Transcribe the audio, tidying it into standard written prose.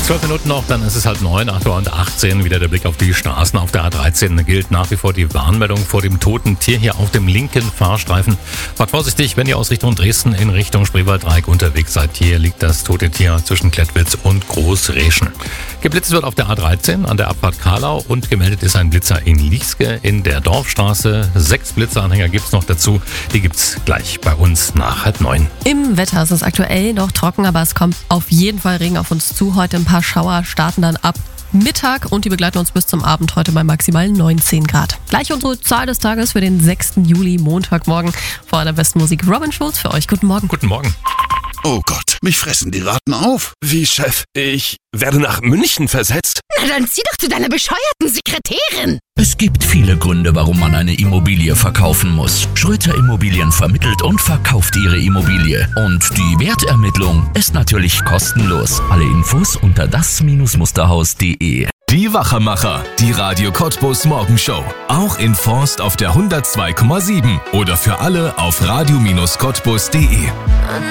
12 Minuten noch, dann ist es halt 9, 8:18 Uhr. Wieder der Blick auf die Straßen. Auf der A13 gilt nach wie vor die Warnmeldung vor dem toten Tier hier auf dem linken Fahrstreifen. Fahrt vorsichtig, wenn ihr aus Richtung Dresden in Richtung Spreewalddreieck unterwegs seid. Hier liegt das tote Tier zwischen Klettwitz und Großreschen. Geblitzt wird auf der A13 an der Abfahrt Karlau und gemeldet ist ein Blitzer in Lieske in der Dorfstraße. 6 Blitzeranhänger gibt's noch dazu. Die gibt's gleich bei uns nach 8:30. Im Wetter ist es aktuell noch trocken, aber es kommt auf jeden Fall Regen auf uns zu. Heute ein paar Schauer starten dann ab Mittag und die begleiten uns bis zum Abend heute bei maximal 19 Grad. Gleich unsere Zahl des Tages für den 6. Juli, Montagmorgen. Vor aller besten Musik Robin Schulz für euch. Guten Morgen. Guten Morgen. Oh Gott, mich fressen die Ratten auf. Wie, Chef? Ich werde nach München versetzt? Na dann zieh doch zu deiner bescheuerten Sekretärin. Es gibt viele Gründe, warum man eine Immobilie verkaufen muss. Schröter Immobilien vermittelt und verkauft Ihre Immobilie. Und die Wertermittlung ist natürlich kostenlos. Alle Infos unter das-musterhaus.de. Die Wachemacher, die Radio Cottbus Morgenshow. Auch in Forst auf der 102,7 oder für alle auf radio-cottbus.de.